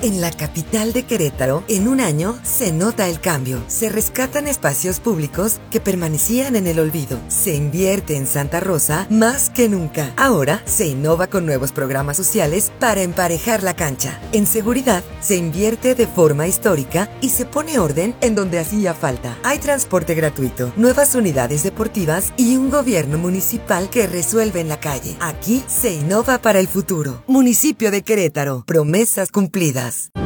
En la capital de Querétaro, en un año, se nota el cambio. Se rescatan espacios públicos que permanecían en el olvido. Se invierte en Santa Rosa más que nunca. Ahora, se innova con nuevos programas sociales para emparejar la cancha. En seguridad, se invierte de forma histórica y se pone orden en donde hacía falta. Hay transporte gratuito, nuevas unidades deportivas y un gobierno municipal que resuelve en la calle. Aquí se innova para el futuro. Municipio de Querétaro. Promesas cumplidas.